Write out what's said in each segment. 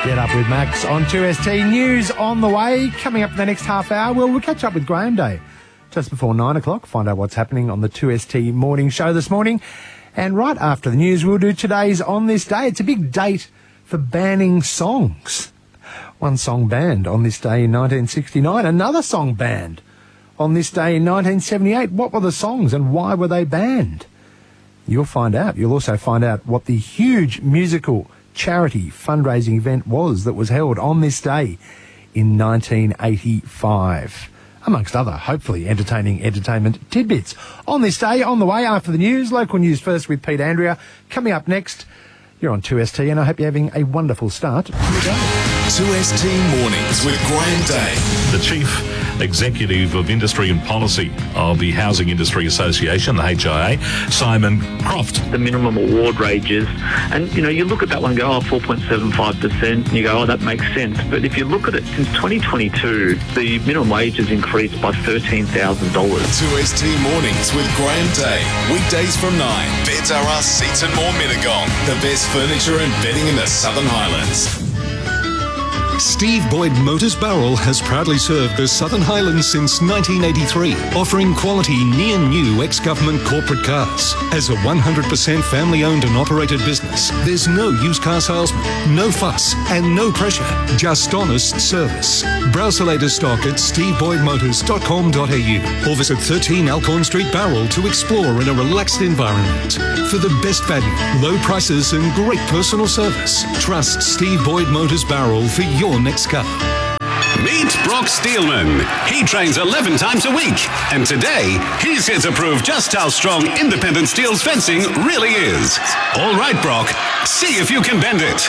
Get up with Max on 2ST. News on the way. Coming up in the next half hour, we'll catch up with Graham Day just before 9 o'clock. Find out what's happening on the 2ST morning show this morning. And right after the news, we'll do today's On This Day. It's a big date for banning songs. One song banned on this day in 1969. Another song banned on this day in 1978. What were the songs and why were they banned? You'll find out. You'll also find out what the huge musical charity fundraising event was that was held on this day in 1985. Amongst other, hopefully, entertainment tidbits. On this day, on the way after the news, local news first with Pete Andrea. Coming up next, you're on 2ST and I hope you're having a wonderful start. 2ST Mornings with Graham Day. The Chief Executive of Industry and Policy of the Housing Industry Association, the HIA, Simon Croft. The minimum award ranges, and you look at that one and go, 4.75%, and you go, that makes sense. But if you look at it, since 2022, the minimum wage has increased by $13,000. 2ST Mornings with Graham Day. Weekdays from 9. Beds R Us, Seats and More Mittagong. The best furniture and bedding in the Southern Highlands. Steve Boyd Motors Barrel has proudly served the Southern Highlands since 1983, offering quality near-new ex-government corporate cars. As a 100% family-owned and operated business, there's no used car salesman, no fuss, and no pressure, just honest service. Browse the latest stock at steveboydmotors.com.au or visit 13 Alcorn Street Barrel to explore in a relaxed environment. For the best value, low prices and great personal service, trust Steve Boyd Motors Barrel for your next car. Meet Brock Steelman. He trains 11 times a week, and today he's here to prove just how strong independent steel's fencing really is. All right, Brock, see if you can bend it.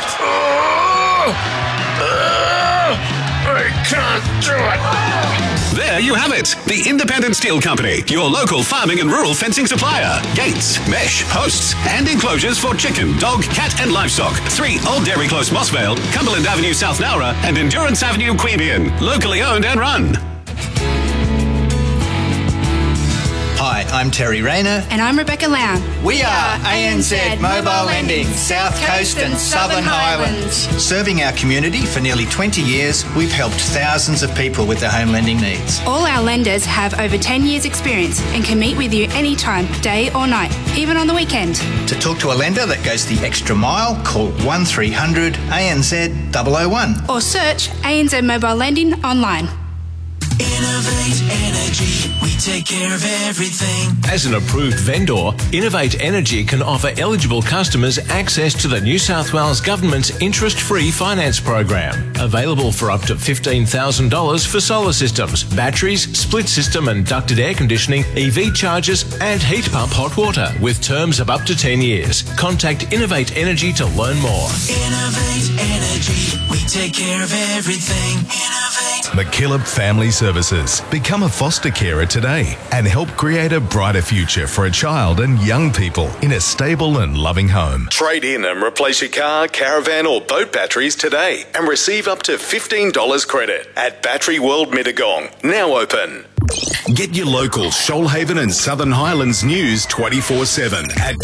I can't do it. There you have it. The Independent Steel Company, your local farming and rural fencing supplier. Gates, mesh, posts, and enclosures for chicken, dog, cat, and livestock. 3 Old Dairy Close, Mossvale, Cumberland Avenue, South Nowra, and Endurance Avenue, Queanbeyan. Locally owned and run. Hi, I'm Terry Rayner. And I'm Rebecca Lown. We are ANZ Mobile Lending, South Coast and Southern Highlands. Serving our community for nearly 20 years, we've helped thousands of people with their home lending needs. All our lenders have over 10 years experience and can meet with you anytime, day or night, even on the weekend. To talk to a lender that goes the extra mile, call 1300 ANZ 001. Or search ANZ Mobile Lending online. Innovate Energy, we take care of everything. As an approved vendor, Innovate Energy can offer eligible customers access to the New South Wales Government's interest-free finance program. Available for up to $15,000 for solar systems, batteries, split system and ducted air conditioning, EV chargers and heat pump hot water with terms of up to 10 years. Contact Innovate Energy to learn more. Innovate Energy, we take care of everything. Innovate. McKillop Family Services. Become a foster carer today and help create a brighter future for a child and young people in a stable and loving home. Trade in and replace your car, caravan or boat batteries today and receive up to $15 credit at Battery World Mittagong. Now open. Get your local Shoalhaven and Southern Highlands news 24/7 at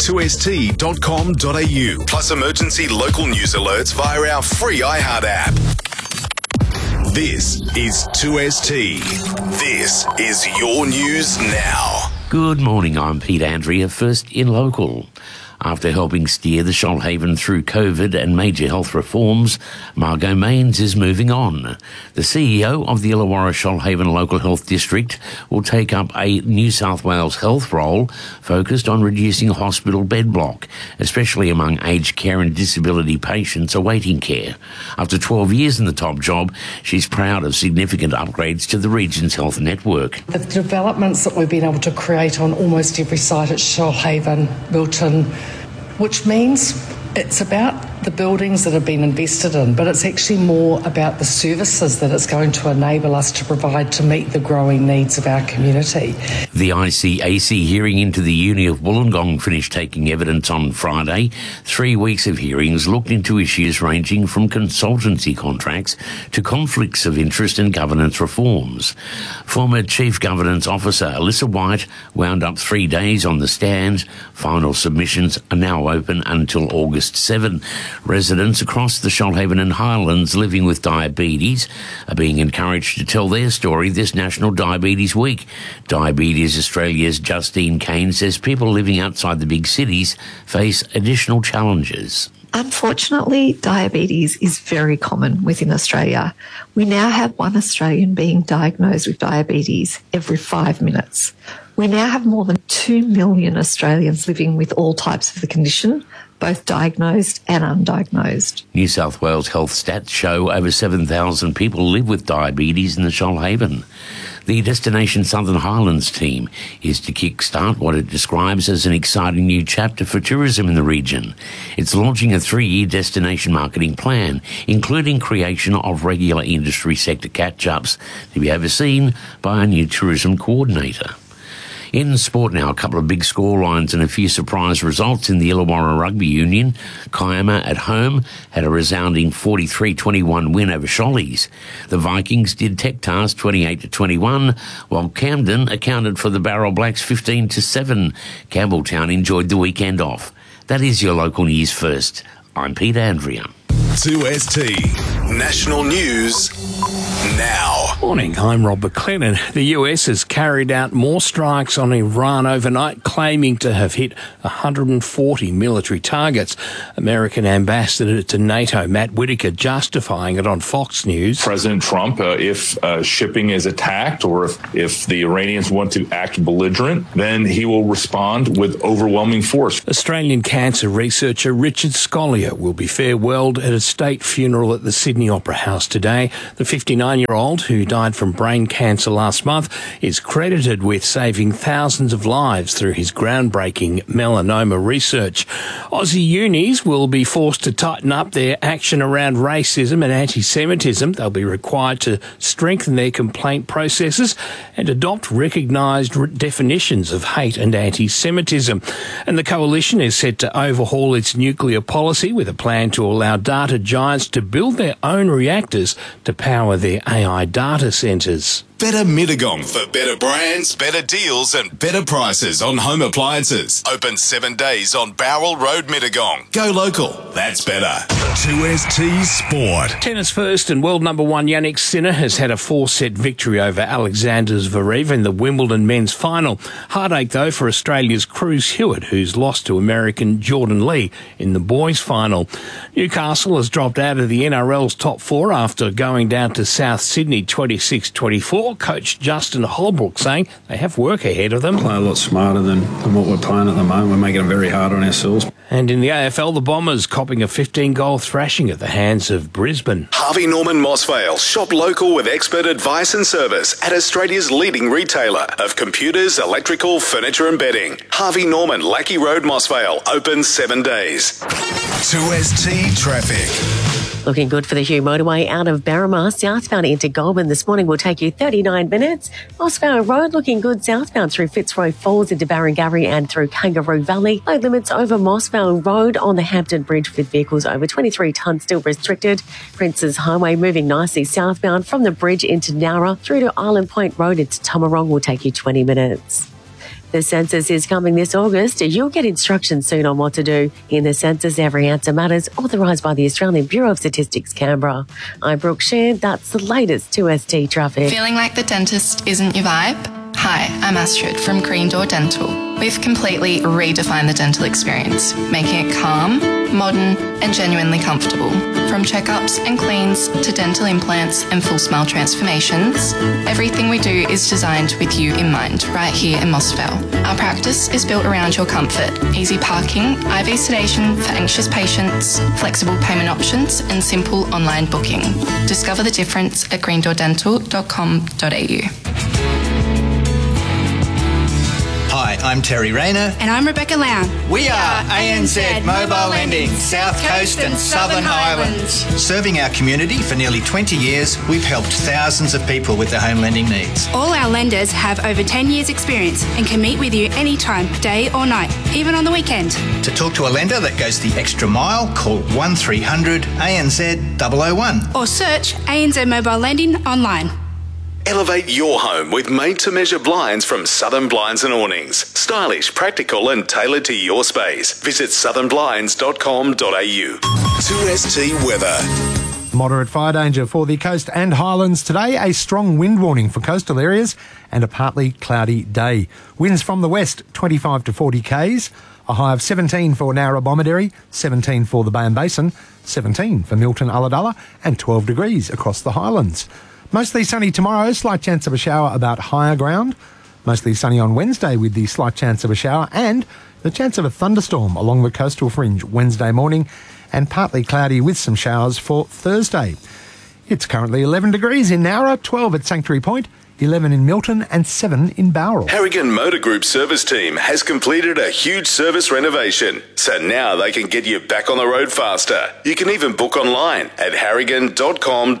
2st.com.au. Plus emergency local news alerts via our free iHeart app. This is 2ST. This is your news now. Good morning, I'm Pete Andrea, first in local. After helping steer the Shoalhaven through COVID and major health reforms, Margot Mains is moving on. The CEO of the Illawarra Shoalhaven Local Health District will take up a New South Wales health role focused on reducing hospital bed block, especially among aged care and disability patients awaiting care. After 12 years in the top job, she's proud of significant upgrades to the region's health network. The developments that we've been able to create on almost every site at Shoalhaven, Milton, which means it's about the buildings that have been invested in, but it's actually more about the services that it's going to enable us to provide to meet the growing needs of our community. The ICAC hearing into the Uni of Wollongong finished taking evidence on Friday. 3 weeks of hearings looked into issues ranging from consultancy contracts to conflicts of interest and governance reforms. Former Chief Governance Officer Alyssa White wound up 3 days on the stand. Final submissions are now open until August 7. Residents across the Shoalhaven and Highlands living with diabetes are being encouraged to tell their story this National Diabetes Week. Diabetes Australia's Justine Kane says people living outside the big cities face additional challenges. Unfortunately, diabetes is very common within Australia. We now have one Australian being diagnosed with diabetes every 5 minutes. We now have more than 2 million Australians living with all types of the condition, both diagnosed and undiagnosed. New South Wales health stats show over 7,000 people live with diabetes in the Shoalhaven. The Destination Southern Highlands team is to kickstart what it describes as an exciting new chapter for tourism in the region. It's launching a 3-year destination marketing plan, including creation of regular industry sector catch-ups to be overseen by a new tourism coordinator. In sport now, a couple of big score lines and a few surprise results in the Illawarra Rugby Union. Kiama at home had a resounding 43-21 win over Shollies. The Vikings did Tectars 28-21, while Camden accounted for the Barrel Blacks 15-7. Campbelltown enjoyed the weekend off. That is your local news first. I'm Pete Andrea. 2ST National News now. Morning, I'm Rob McLennan. The US has carried out more strikes on Iran overnight, claiming to have hit 140 military targets. American Ambassador to NATO, Matt Whitaker, justifying it on Fox News. President Trump, if shipping is attacked or if the Iranians want to act belligerent, then he will respond with overwhelming force. Australian cancer researcher Richard Scollier will be farewelled at a state funeral at the Sydney Opera House today. The 59-year-old, who died from brain cancer last month, is credited with saving thousands of lives through his groundbreaking melanoma research. Aussie unis will be forced to tighten up their action around racism and anti-Semitism. They'll be required to strengthen their complaint processes and adopt recognised definitions of hate and anti-Semitism. And the coalition is set to overhaul its nuclear policy with a plan to allow data giants to build their own reactors to power their AI data centres. Better Mittagong for better brands, better deals and better prices on home appliances. Open 7 days on Bowral Road, Mittagong. Go local. That's better. 2ST Sport. Tennis first, and world number 1 Jannik Sinner has had a 4-set victory over Alexander Zverev in the Wimbledon men's final. Heartache, though, for Australia's Cruz Hewitt, who's lost to American Jordan Lee in the boys' final. Newcastle has dropped out of the NRL's top 4 after going down to South Sydney 26-24. Coach Justin Holbrook saying they have work ahead of them. Play a lot smarter than what we're playing at the moment. We're making it very hard on ourselves. And in the AFL, the Bombers copping a 15-goal thrashing at the hands of Brisbane. Harvey Norman Mossvale. Shop local with expert advice and service at Australia's leading retailer of computers, electrical, furniture and bedding. Harvey Norman, Lackey Road, Mossvale. Open 7 days. 2ST Traffic. Looking good for the Hugh Motorway out of Barramar, southbound into Goulburn this morning will take you 39 minutes. Mossvale Road looking good southbound through Fitzroy Falls into Barrengarry and through Kangaroo Valley. Load limits over Mossvale Road on the Hampton Bridge with vehicles over 23 tonnes still restricted. Princes Highway moving nicely southbound from the bridge into Nowra through to Island Point Road into Tomarong will take you 20 minutes. The census is coming this August. You'll get instructions soon on what to do. In the census, every answer matters, authorised by the Australian Bureau of Statistics, Canberra. I'm Brooke Shand. That's the latest 2ST traffic. Feeling like the dentist isn't your vibe? Hi, I'm Astrid from Green Door Dental. We've completely redefined the dental experience, making it calm, modern, and genuinely comfortable. From checkups and cleans to dental implants and full smile transformations, everything we do is designed with you in mind, right here in Mossvale. Our practice is built around your comfort. Easy parking, IV sedation for anxious patients, flexible payment options, and simple online booking. Discover the difference at greendoordental.com.au. Hi, I'm Terry Rayner. And I'm Rebecca Lown. We are ANZ Mobile Lending, South Coast and Southern Highlands. Serving our community for nearly 20 years, we've helped thousands of people with their home lending needs. All our lenders have over 10 years experience and can meet with you anytime, day or night, even on the weekend. To talk to a lender that goes the extra mile, call 1300 ANZ 001. Or search ANZ Mobile Lending online. Elevate your home with made-to-measure blinds from Southern Blinds and Awnings. Stylish, practical and tailored to your space. Visit southernblinds.com.au. 2ST weather. Moderate fire danger for the coast and highlands today. A strong wind warning for coastal areas and a partly cloudy day. Winds from the west 25 to 40 k's. A high of 17 for Narrabomideri, 17 for the Bay and Basin, 17 for Milton Ulladulla and 12 degrees across the highlands. Mostly sunny tomorrow, slight chance of a shower about higher ground. Mostly sunny on Wednesday with the slight chance of a shower and the chance of a thunderstorm along the coastal fringe Wednesday morning, and partly cloudy with some showers for Thursday. It's currently 11 degrees in Nowra, 12 at Sanctuary Point, 11 in Milton and 7 in Bowral. Harrigan Motor Group service team has completed a huge service renovation, so now they can get you back on the road faster. You can even book online at harrigan.com.au.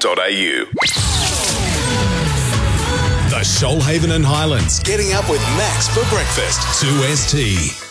The Shoalhaven and Highlands, getting up with Max for breakfast. 2ST.